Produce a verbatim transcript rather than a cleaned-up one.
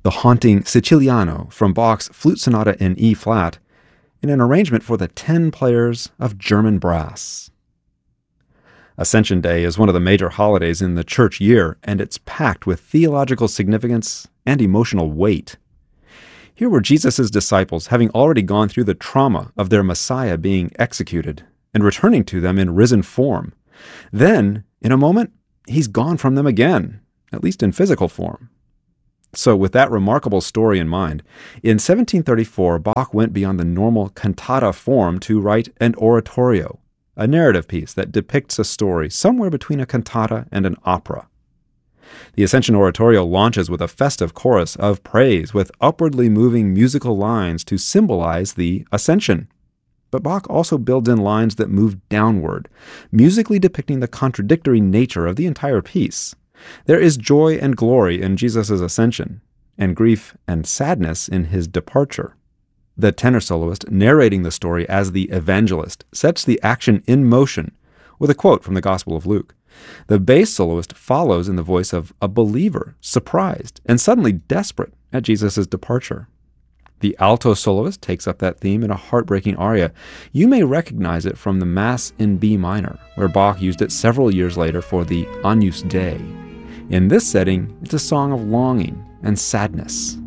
the haunting Siciliano from Bach's Flute Sonata in E flat, in an arrangement for the ten players of German brass. Ascension Day is one of the major holidays in the church year, and it's packed with theological significance and emotional weight. Here were Jesus' disciples having already gone through the trauma of their Messiah being executed and returning to them in risen form. Then, in a moment, he's gone from them again, at least in physical form. So with that remarkable story in mind, in seventeen thirty-four, Bach went beyond the normal cantata form to write an oratorio, a narrative piece that depicts a story somewhere between a cantata and an opera. The Ascension Oratorio launches with a festive chorus of praise with upwardly moving musical lines to symbolize the Ascension. But Bach also builds in lines that move downward, musically depicting the contradictory nature of the entire piece. There is joy and glory in Jesus' ascension, and grief and sadness in his departure. The tenor soloist, narrating the story as the evangelist, sets the action in motion with a quote from the Gospel of Luke. The bass soloist follows in the voice of a believer, surprised and suddenly desperate at Jesus' departure. The alto soloist takes up that theme in a heartbreaking aria. You may recognize it from the Mass in B minor, where Bach used it several years later for the Agnus Dei. In this setting, it's a song of longing and sadness.